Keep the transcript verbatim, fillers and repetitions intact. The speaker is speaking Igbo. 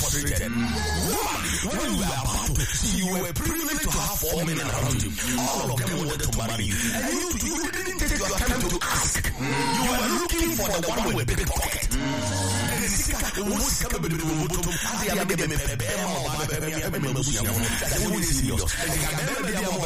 frustrated. Woman, when you were about to see, you were privileged to have four men around you. All of them wanted to marry you. And you, you didn't take your time to ask. You were looking for the one with big pocket. And the sicker was coming to the bottom. I am a baby, I am a baby, I am a baby, I am a baby,